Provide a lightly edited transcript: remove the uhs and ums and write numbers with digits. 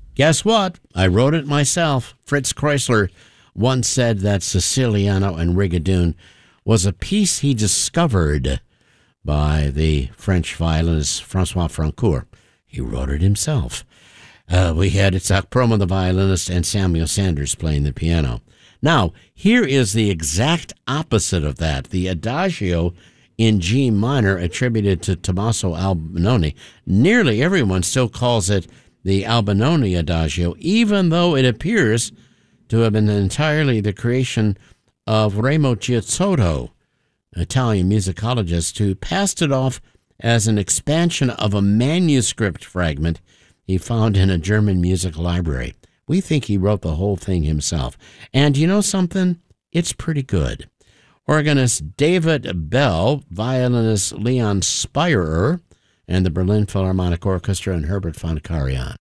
Guess what? I wrote it myself. Fritz Kreisler once said that Siciliano and Rigadoon was a piece he discovered by the French violinist Francois Francoeur. He wrote it himself. We had Itzhak Perlman, the violinist, and Samuel Sanders playing the piano. Now, here is the exact opposite of that. The Adagio in G minor attributed to Tommaso Albinoni. Nearly everyone still calls it the Albinoni Adagio, even though it appears to have been entirely the creation of Remo Giazzotto, Italian musicologist, who passed it off as an expansion of a manuscript fragment he found in a German music library. We think he wrote the whole thing himself. And you know something? It's pretty good. Organist David Bell, violinist Leon Spierer, and the Berlin Philharmonic Orchestra and Herbert von Karajan.